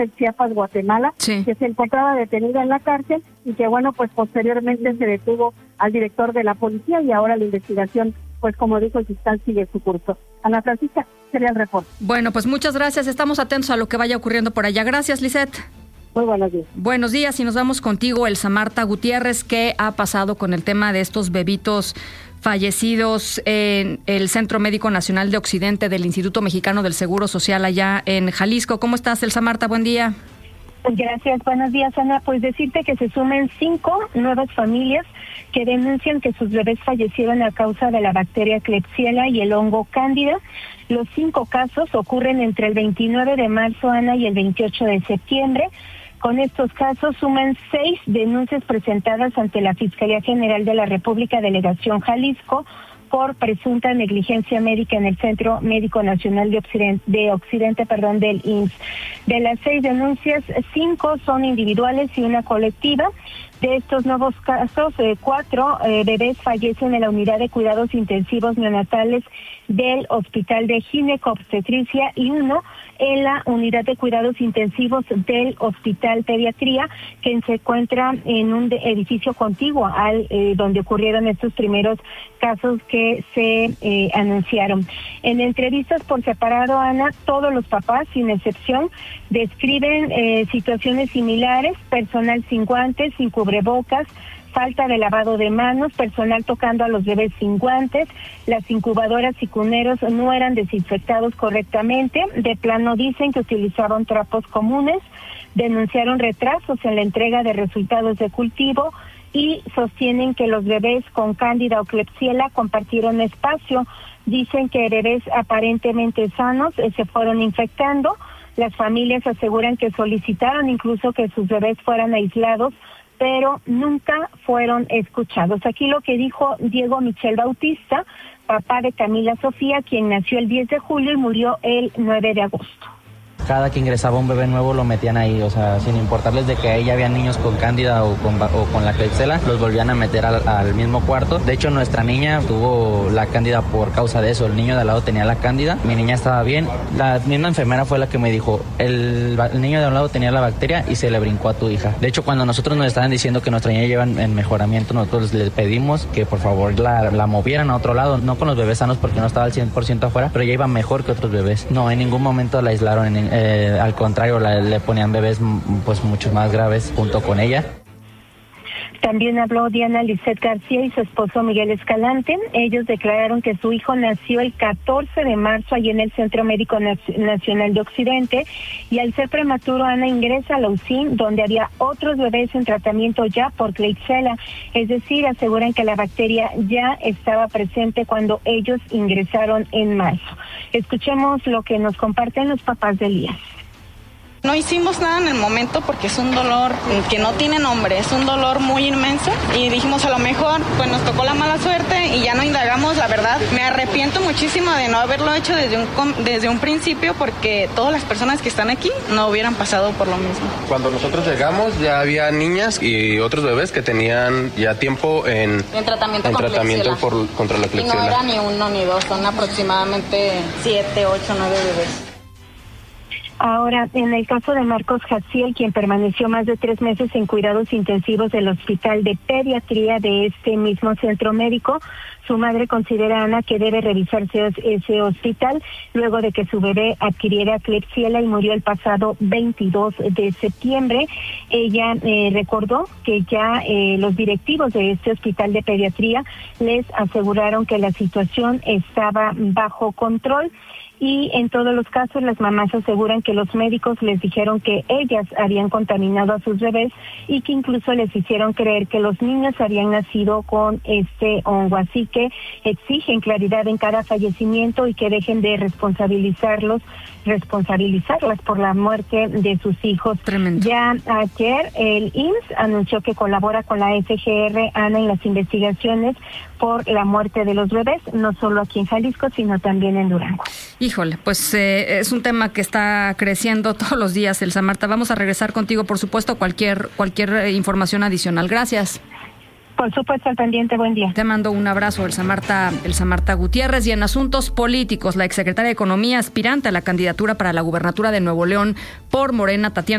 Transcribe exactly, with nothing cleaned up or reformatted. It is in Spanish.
Chiapas, Guatemala, sí. que se encontraba detenida en la cárcel y que, bueno, pues posteriormente se detuvo al director de la policía y ahora la investigación, pues como dijo el fiscal, sigue su curso. Ana Francisca, sería el reporte. Bueno, pues muchas gracias. Estamos atentos a lo que vaya ocurriendo por allá. Gracias, Lisette. Muy buenos días. Buenos días y nos vamos contigo, Elsa Marta Gutiérrez. ¿Qué ha pasado con el tema de estos bebitos fallecidos en el Centro Médico Nacional de Occidente del Instituto Mexicano del Seguro Social allá en Jalisco? ¿Cómo estás, Elsa Marta? Buen día. Gracias, buenos días, Ana. Pues decirte que se sumen cinco nuevas familias que denuncian que sus bebés fallecieron a causa de la bacteria Klebsiella y el hongo cándida. Los cinco casos ocurren entre el veintinueve de marzo, Ana, y el veintiocho de septiembre. Con estos casos suman seis denuncias presentadas ante la Fiscalía General de la República, Delegación Jalisco, por presunta negligencia médica en el Centro Médico Nacional de Occidente, de Occidente, perdón, del I M S S. De las seis denuncias, cinco son individuales y una colectiva. De estos nuevos casos, eh, cuatro eh, bebés fallecen en la unidad de cuidados intensivos neonatales del Hospital de Ginecobstetricia y uno en la unidad de cuidados intensivos del Hospital Pediatría, que se encuentra en un de, edificio contiguo al eh, donde ocurrieron estos primeros casos que se eh, anunciaron. En entrevistas por separado, Ana, todos los papás, sin excepción, describen eh, situaciones similares: personal sin guantes, sin cubrebocas, falta de lavado de manos, personal tocando a los bebés sin guantes, las incubadoras y cuneros no eran desinfectados correctamente, de plano dicen que utilizaban trapos comunes, denunciaron retrasos en la entrega de resultados de cultivo y sostienen que los bebés con cándida o Klebsiella compartieron espacio. Dicen que bebés aparentemente sanos eh, se fueron infectando. Las familias aseguran que solicitaron incluso que sus bebés fueran aislados, pero nunca fueron escuchados. Aquí lo que dijo Diego Michel Bautista, papá de Camila Sofía, quien nació el diez de julio y murió el nueve de agosto. Cada que ingresaba un bebé nuevo lo metían ahí, o sea, sin importarles de que ahí ya había niños con cándida o con, o con la Klebsiella, los volvían a meter al, al mismo cuarto. De hecho, nuestra niña tuvo la cándida por causa de eso. El niño de al lado tenía la cándida, mi niña estaba bien. La misma enfermera fue la que me dijo, el, el niño de al lado tenía la bacteria y se le brincó a tu hija. De hecho, cuando nosotros nos estaban diciendo que nuestra niña lleva en, en mejoramiento, nosotros les pedimos que por favor la, la movieran a otro lado, no con los bebés sanos porque no estaba al cien por ciento afuera, pero ya iba mejor que otros bebés. No, en ningún momento la aislaron, en, Eh, al contrario, la, le ponían bebés pues mucho más graves junto con ella. También habló Diana Lisset García y su esposo Miguel Escalante. Ellos declararon que su hijo nació el catorce de marzo allí en el Centro Médico Nacional de Occidente y al ser prematuro, Ana ingresa a la U C I, donde había otros bebés en tratamiento ya por Klebsiella. Es decir, aseguran que la bacteria ya estaba presente cuando ellos ingresaron en marzo. Escuchemos lo que nos comparten los papás de Elías. No hicimos nada en el momento porque es un dolor que no tiene nombre, es un dolor muy inmenso y dijimos a lo mejor pues nos tocó la mala suerte y ya no indagamos, la verdad. Me arrepiento muchísimo de no haberlo hecho desde un, desde un principio porque todas las personas que están aquí no hubieran pasado por lo mismo. Cuando nosotros llegamos ya había niñas y otros bebés que tenían ya tiempo en, en tratamiento, en con tratamiento por, contra la Klebsiella. Y no era ni uno ni dos, son aproximadamente siete, ocho, nueve bebés. Ahora, en el caso de Marcos Jaciel, quien permaneció más de tres meses en cuidados intensivos del Hospital de Pediatría de este mismo centro médico, su madre considera, Ana, que debe revisarse ese hospital luego de que su bebé adquiriera Klebsiella y murió el pasado veintidós de septiembre. Ella eh, recordó que ya eh, los directivos de este hospital de pediatría les aseguraron que la situación estaba bajo control. Y en todos los casos las mamás aseguran que los médicos les dijeron que ellas habían contaminado a sus bebés y que incluso les hicieron creer que los niños habían nacido con este hongo. Así que exigen claridad en cada fallecimiento y que dejen de responsabilizarlos, responsabilizarlas por la muerte de sus hijos. Tremendo. Ya ayer el I M S S anunció que colabora con la F G R, Ana, en las investigaciones por la muerte de los bebés, no solo aquí en Jalisco, sino también en Durango. Híjole, pues eh, es un tema que está creciendo todos los días, Elsa Marta. Vamos a regresar contigo, por supuesto, cualquier cualquier información adicional. Gracias. Por supuesto, al pendiente, buen día. Te mando un abrazo, Elsa Marta, Elsa Marta Gutiérrez. Y en asuntos políticos, la exsecretaria de Economía, aspirante a la candidatura para la gubernatura de Nuevo León por Morena, Tatiana